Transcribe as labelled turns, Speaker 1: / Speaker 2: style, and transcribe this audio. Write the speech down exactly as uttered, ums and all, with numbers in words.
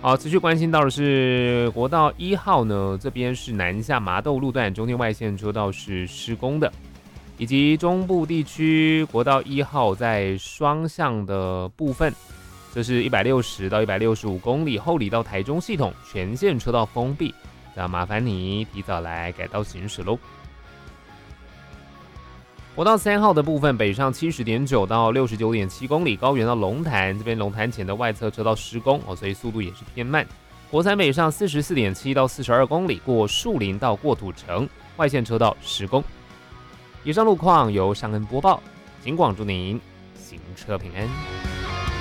Speaker 1: 好，持续关心到的是国道一号呢，这边是南下麻豆路段中间外线车道是施工的，以及中部地区国道一号在双向的部分，这是一百六十到一百六十五公里后里到台中系统全线车道封闭，那麻烦你提早来改道行驶喽。国道三号的部分，北上 七十点九 到 六十九点七公里，高原到龙潭，这边龙潭前的外侧车道施工，哦，所以速度也是偏慢。国三北上 四十四点七 到四十二公里，过树林到过土城，外线车道施工。以上路况由尚恩播报，警广祝您行车平安。